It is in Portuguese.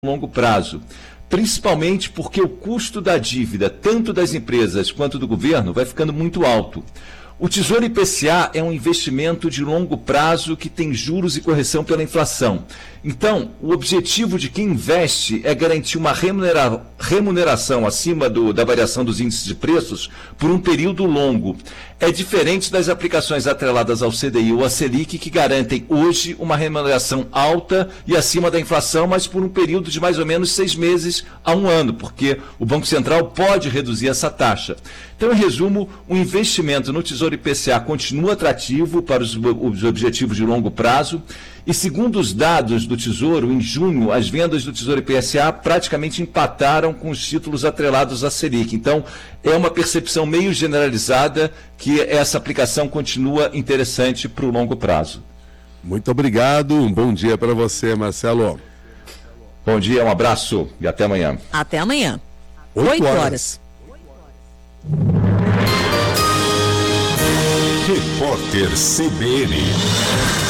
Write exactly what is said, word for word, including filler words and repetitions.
longo prazo, principalmente porque o custo da dívida, tanto das empresas quanto do governo, vai ficando muito alto. O Tesouro I P C A é um investimento de longo prazo que tem juros e correção pela inflação. Então, o objetivo de quem investe é garantir uma remunera- remuneração acima do, da variação dos índices de preços por um período longo. É diferente das aplicações atreladas ao C D I ou à Selic, que garantem hoje uma remuneração alta e acima da inflação, mas por um período de mais ou menos seis meses a um ano, porque o Banco Central pode reduzir essa taxa. Então, em resumo, o investimento no Tesouro I P C A continua atrativo para os, os objetivos de longo prazo. E segundo os dados do Tesouro, em junho, as vendas do Tesouro I P C A praticamente empataram com os títulos atrelados à Selic. Então, é uma percepção meio generalizada que essa aplicação continua interessante para o longo prazo. Muito obrigado, um bom dia para você, Marcelo. Bom dia, um abraço e até amanhã. Até amanhã. Oito horas. Repórter C B N.